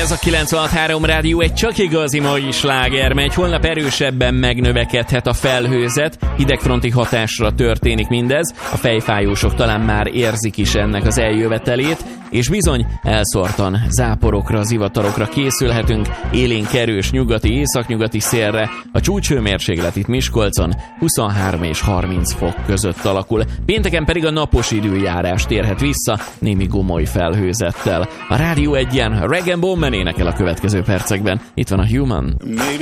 Ez a 96.3 Rádió egy csak igazi mai sláger, megy. Holnap erősebben megnövekedhet a felhőzet, hidegfronti hatásra történik mindez, a fejfájósok talán már érzik is ennek az eljövetelét, és bizony elszórtan záporokra, zivatarokra készülhetünk, élénk erős nyugati, északnyugati szélre, a csúcshőmérséklet itt Miskolcon 23 és 30 fok között alakul, pénteken pedig a napos időjárás térhet vissza, némi gomoly felhőzettel. A Rádió Egyen Rag & Bone Man énekel a következő percekben. Itt van a Human.